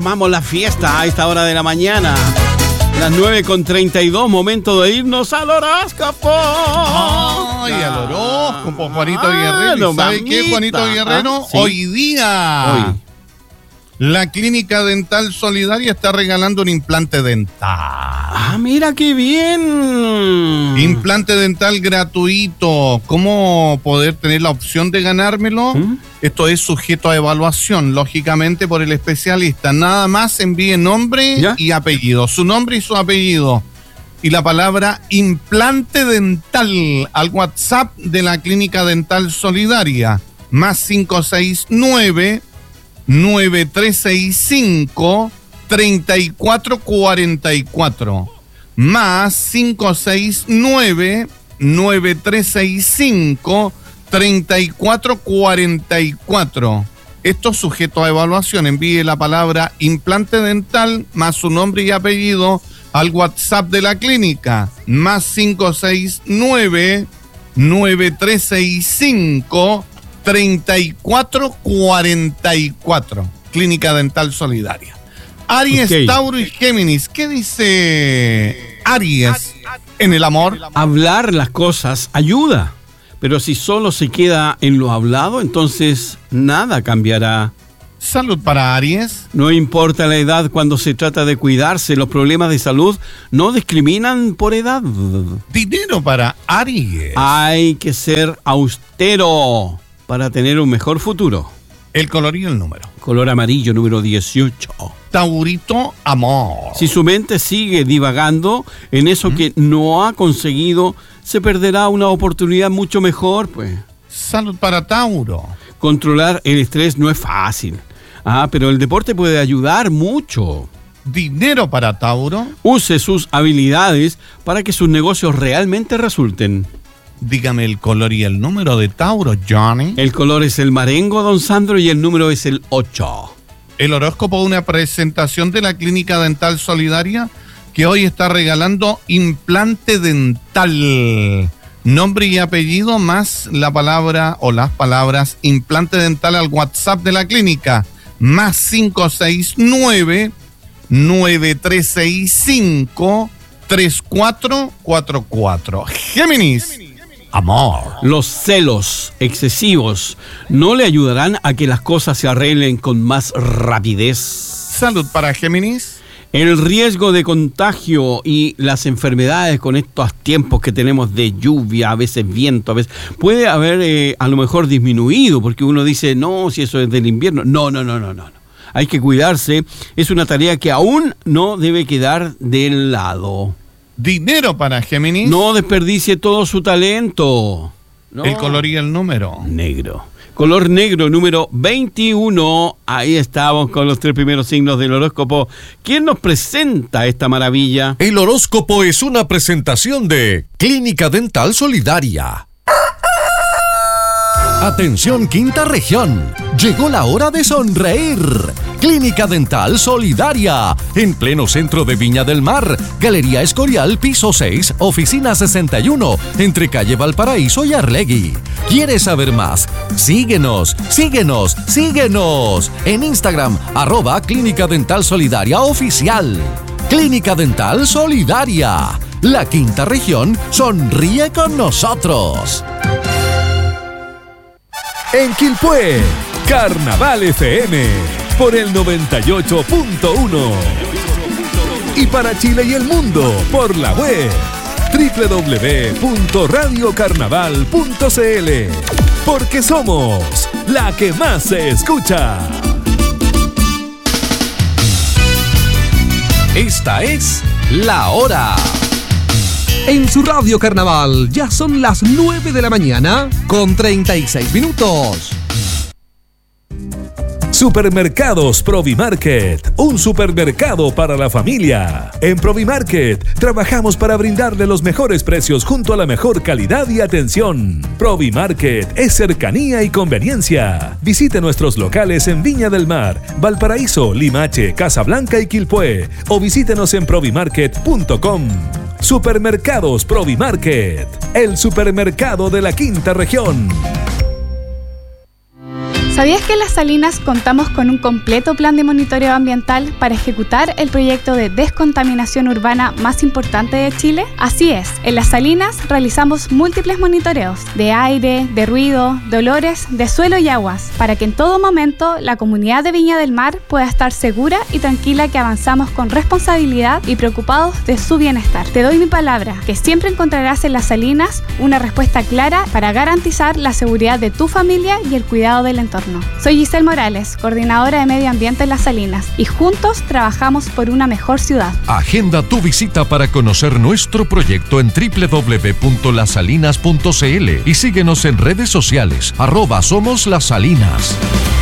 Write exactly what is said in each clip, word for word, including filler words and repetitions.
Vamos la fiesta a esta hora de la mañana. Las nueve con treinta y dos, momento de irnos al horóscopo. Ay, al horóscopo, Juanito Guerrero. ¿Y sabe qué, Juanito Guerrero? ¿Ah? ¿Sí? Hoy día, Hoy. la Clínica Dental Solidaria está regalando un implante dental. Ah, mira qué bien. Implante dental gratuito. ¿Cómo poder tener la opción de ganármelo? ¿Mm? Esto es sujeto a evaluación, lógicamente, por el especialista. Nada más envíe nombre ¿Ya? y apellido. Su nombre y su apellido. Y la palabra implante dental al WhatsApp de la Clínica Dental Solidaria. Más cinco seis nueve, nueve tres seis cinco, tres cuatro cuatro cuatro. Más cinco seis nueve, nueve tres seis cinco, treinta y cuatro cuarenta y cuatro. Esto sujeto a evaluación. Envíe la palabra implante dental más su nombre y apellido al WhatsApp de la clínica. Más cinco seis nueve, nueve tres seis cinco, treinta y cuatro cuarenta y cuatro. Clínica Dental Solidaria. Aries, Okay. Tauro y Géminis. ¿Qué dice Aries en el amor? Hablar las cosas ayuda, pero si solo se queda en lo hablado, entonces nada cambiará. Salud para Aries. No importa la edad cuando se trata de cuidarse, los problemas de salud no discriminan por edad. Dinero para Aries. Hay que ser austero para tener un mejor futuro. El color y el número. Color amarillo, número dieciocho. Taurito, amor. Si su mente sigue divagando en eso que no ha conseguido, se perderá una oportunidad mucho mejor, pues. Salud para Tauro. Controlar el estrés no es fácil. Ah, pero el deporte puede ayudar mucho. Dinero para Tauro. Use sus habilidades para que sus negocios realmente resulten. Dígame el color y el número de Tauro, Johnny. El color es el marengo, don Sandro, y el número es el ocho. El horóscopo, una presentación de la Clínica Dental Solidaria que hoy está regalando implante dental. Nombre y apellido más la palabra o las palabras implante dental al WhatsApp de la clínica. Más cinco seis nueve, nueve tres seis cinco, tres cuatro cuatro cuatro. Géminis. Amor. Los celos excesivos no le ayudarán a que las cosas se arreglen con más rapidez. Salud para Géminis. El riesgo de contagio y las enfermedades con estos tiempos que tenemos de lluvia, a veces viento, a veces puede haber eh, a lo mejor disminuido, porque uno dice, no, si eso es del invierno. No, no, no, no, no. Hay que cuidarse. Es una tarea que aún no debe quedar de lado. Dinero para Géminis. No desperdicie todo su talento. No. El color y el número. Negro. Color negro, número veintiuno. Ahí estamos con los tres primeros signos del horóscopo. ¿Quién nos presenta esta maravilla? El horóscopo es una presentación de Clínica Dental Solidaria. Atención Quinta Región, llegó la hora de sonreír. Clínica Dental Solidaria, en pleno centro de Viña del Mar, Galería Escorial, piso seis, oficina sesenta y uno, entre calle Valparaíso y Arlegui. ¿Quieres saber más? Síguenos, síguenos, síguenos en Instagram, arroba Clínica Dental Solidaria Oficial. Clínica Dental Solidaria, la Quinta Región sonríe con nosotros. En Quilpué, Carnaval F M, por el noventa y ocho punto uno. Y para Chile y el mundo, por la web, doble u doble u doble u punto radio carnaval punto c l. Porque somos la que más se escucha. Esta es La Hora. En su radio Carnaval ya son las nueve de la mañana con treinta y seis minutos. Supermercados Provimarket, un supermercado para la familia. En Provimarket trabajamos para brindarle los mejores precios junto a la mejor calidad y atención. Provimarket es cercanía y conveniencia. Visite nuestros locales en Viña del Mar, Valparaíso, Limache, Casablanca y Quilpué o visítenos en provimarket punto com. Supermercados Provimarket, el supermercado de la Quinta Región. ¿Sabías que en Las Salinas contamos con un completo plan de monitoreo ambiental para ejecutar el proyecto de descontaminación urbana más importante de Chile? Así es, en Las Salinas realizamos múltiples monitoreos de aire, de ruido, de olores, de suelo y aguas, para que en todo momento la comunidad de Viña del Mar pueda estar segura y tranquila que avanzamos con responsabilidad y preocupados de su bienestar. Te doy mi palabra, que siempre encontrarás en Las Salinas una respuesta clara para garantizar la seguridad de tu familia y el cuidado del entorno. Soy Giselle Morales, coordinadora de Medio Ambiente en Las Salinas, y juntos trabajamos por una mejor ciudad. Agenda tu visita para conocer nuestro proyecto en doble u doble u doble u punto las salinas punto c l y síguenos en redes sociales, arroba Somos Las Salinas.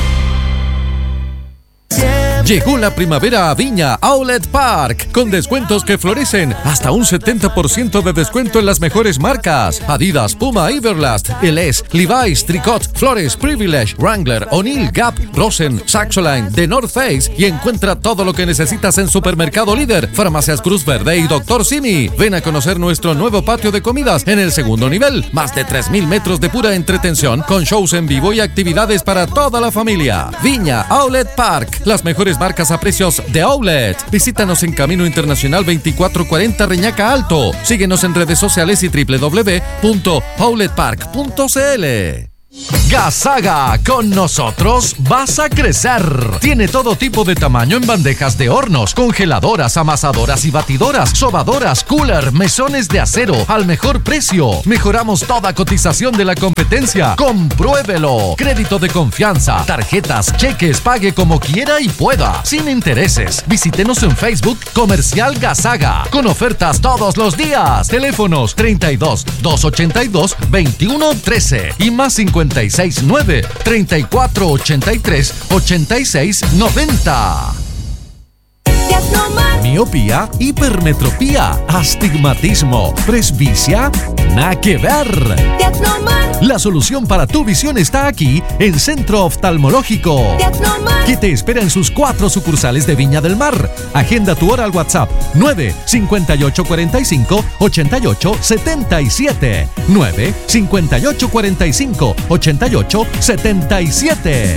Llegó la primavera a Viña Outlet Park, con descuentos que florecen, hasta un setenta por ciento de descuento en las mejores marcas: Adidas, Puma, Everlast, L S, Levi's, Tricot, Flores, Privilege, Wrangler, O'Neill, Gap, Rosen, Saxoline, The North Face, y encuentra todo lo que necesitas en Supermercado Líder, Farmacias Cruz Verde y Doctor Simi. Ven a conocer nuestro nuevo patio de comidas en el segundo nivel, más de tres mil metros de pura entretención, con shows en vivo y actividades para toda la familia. Viña Outlet Park, las mejores marcas a precios de outlet. Visítanos en Camino Internacional veinticuatro cuarenta Reñaca Alto. Síguenos en redes sociales y doble u doble u doble u punto outlet park punto c l. Gasaga, con nosotros vas a crecer. Tiene todo tipo de tamaño en bandejas de hornos, congeladoras, amasadoras y batidoras, sobadoras, cooler, mesones de acero al mejor precio. Mejoramos toda cotización de la competencia. Compruébelo. Crédito de confianza, tarjetas, cheques, pague como quiera y pueda, sin intereses. Visítenos en Facebook Comercial Gasaga, con ofertas todos los días. Teléfonos treinta y dos, doscientos ochenta y dos, veintiuno trece y más cincuenta y seis nueve, treinta y cuatro ochenta y tres, ochenta y seis noventa. Miopía, hipermetropía, astigmatismo, presbicia, nada que ver. La solución para tu visión está aquí en Centro Oftalmológico, que te espera en sus cuatro sucursales de Viña del Mar. Agenda tu hora al WhatsApp nueve cincuenta y ocho cuarenta y cinco, ochenta y ocho setenta y siete. nueve cincuenta y ocho cuarenta y cinco, ochenta y ocho setenta y siete.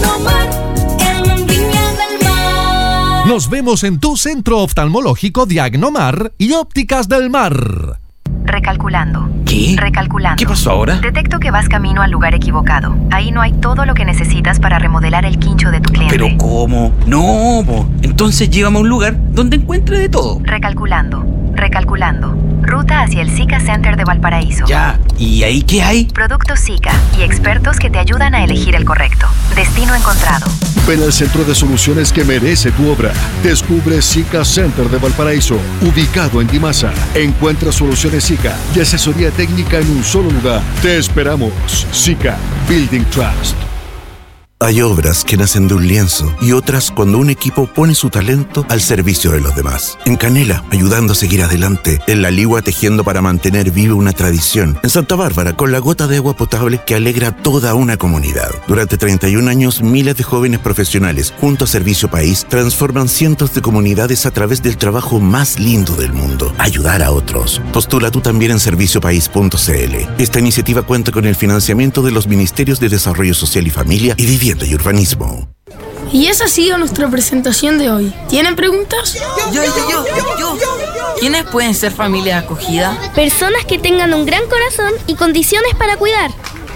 Nos vemos en tu centro oftalmológico Diagnomar y Ópticas del Mar. Recalculando. ¿Qué? Recalculando. ¿Qué pasó ahora? Detecto que vas camino al lugar equivocado. Ahí no hay todo lo que necesitas para remodelar el quincho de tu cliente. ¿Pero cómo? No, po. Entonces llévame a un lugar donde encuentre de todo. Recalculando. Recalculando. Ruta hacia el Zika Center de Valparaíso. Ya, ¿y ahí qué hay? Productos Zika y expertos que te ayudan a elegir el correcto. Destino encontrado. Ven al centro de soluciones que merece tu obra. Descubre Zika Center de Valparaíso, ubicado en Dimasa. Encuentra soluciones Zika y asesoría técnica en un solo lugar. Te esperamos. Zika Building Trust. Hay obras que nacen de un lienzo y otras cuando un equipo pone su talento al servicio de los demás. En Canela, ayudando a seguir adelante. En La Ligua, tejiendo para mantener viva una tradición. En Santa Bárbara, con la gota de agua potable que alegra a toda una comunidad. Durante treinta y un años, miles de jóvenes profesionales, junto a Servicio País, transforman cientos de comunidades a través del trabajo más lindo del mundo: ayudar a otros. Postula tú también en servicio país punto c l. Esta iniciativa cuenta con el financiamiento de los Ministerios de Desarrollo Social y Familia y Vivienda y Urbanismo. Y esa ha sido nuestra presentación de hoy. ¿Tienen preguntas? Yo, yo, yo, yo. ¿Quiénes pueden ser familia acogida? Personas que tengan un gran corazón y condiciones para cuidar.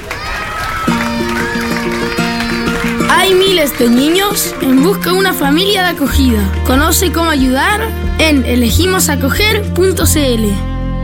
Hay miles de niños en busca de una familia de acogida. Conoce cómo ayudar en elegimos acoger punto c l.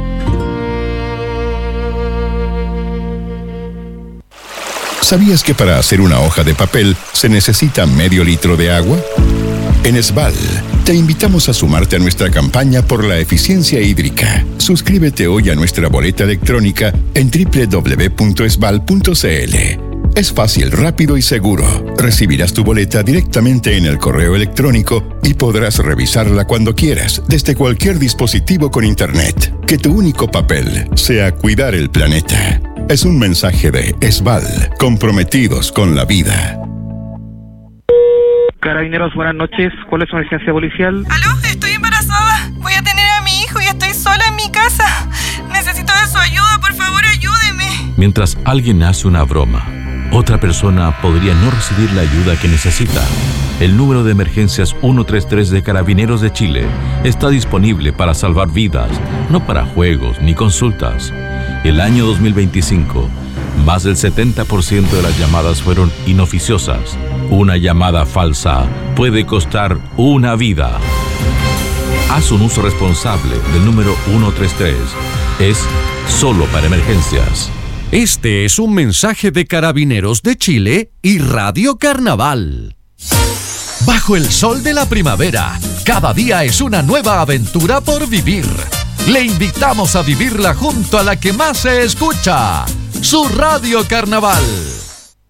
¿Sabías que para hacer una hoja de papel se necesita medio litro de agua? En Esval, te invitamos a sumarte a nuestra campaña por la eficiencia hídrica. Suscríbete hoy a nuestra boleta electrónica en doble u doble u doble u punto esval punto c l. Es fácil, rápido y seguro. Recibirás tu boleta directamente en el correo electrónico y podrás revisarla cuando quieras, desde cualquier dispositivo con internet. Que tu único papel sea cuidar el planeta. Es un mensaje de Esval, comprometidos con la vida. Carabineros, buenas noches. ¿Cuál es su emergencia policial? ¿Aló? Estoy embarazada. Voy a tener a mi hijo y estoy sola en mi casa. Necesito de su ayuda, por favor, ayúdeme. Mientras alguien hace una broma otra persona podría no recibir la ayuda que necesita. El número de emergencias ciento treinta y tres de Carabineros de Chile está disponible para salvar vidas, no para juegos ni consultas. El año dos mil veinticinco, más del setenta por ciento de las llamadas fueron inoficiosas. Una llamada falsa puede costar una vida. Haz un uso responsable del número ciento treinta y tres. Es solo para emergencias. Este es un mensaje de Carabineros de Chile y Radio Carnaval. Bajo el sol de la primavera, cada día es una nueva aventura por vivir. Le invitamos a vivirla junto a la que más se escucha, su Radio Carnaval.